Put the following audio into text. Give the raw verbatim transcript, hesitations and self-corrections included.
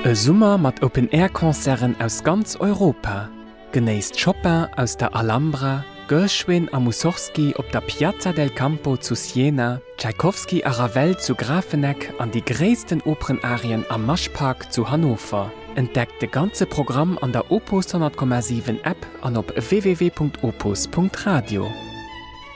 E Summer mat Open-Air-Konzeren aus ganz Europa. Genéisst Chopin aus der Alhambra, Gershwin a Mussorgsky op der Piazza del Campo zu Siena, Tschaikowski a Ravel zu Grafenegg an die gréissten Opernarien am Maschpark zu Hannover. Entdeckt de ganze Programm an der Opus hundert Komma sieben App an op w w w punkt opus punkt radio.